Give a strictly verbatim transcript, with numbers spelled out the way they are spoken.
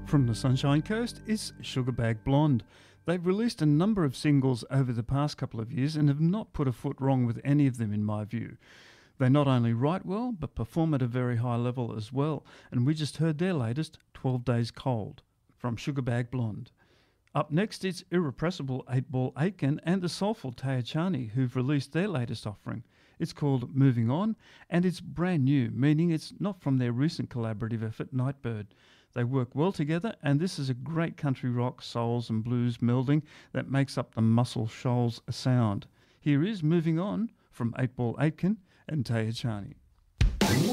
From the Sunshine Coast is Sugarbag Blonde. They've released a number of singles over the past couple of years and have not put a foot wrong with any of them in my view. They not only write well, but perform at a very high level as well, and we just heard their latest, twelve Days Cold, from Sugarbag Blonde. Up next is Irrepressible eight Ball Aitken and the soulful Taya Chani, who've released their latest offering. It's called Moving On, and it's brand new, meaning it's not from their recent collaborative effort, Nightbird. They work well together, and this is a great country rock, souls and blues melding that makes up the Muscle Shoals sound. Here is Moving On from eight Ball Aitken and Taya Chani.